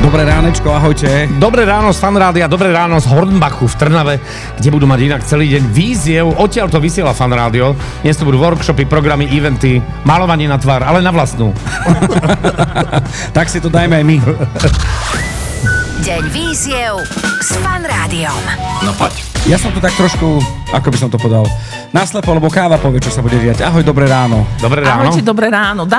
Dobré ránečko, ahojte. Dobré ráno z Fanrádia, dobré ráno z Hornbachu v Trnave, kde budú mať inak celý deň výziev. Odtiaľ to vysiela Fanrádio. Dnes to budú workshopy, programy, eventy, malovanie na tvár, ale na vlastnú. Tak si to dajme aj my. Deň víziev s Fanrádiom. No poď. Ja som tu tak trošku, ako by som to podal, naslepo, lebo káva povie, čo sa bude diať. Ahoj, dobré ráno. Dobré ráno. Ahojte, dobré ráno.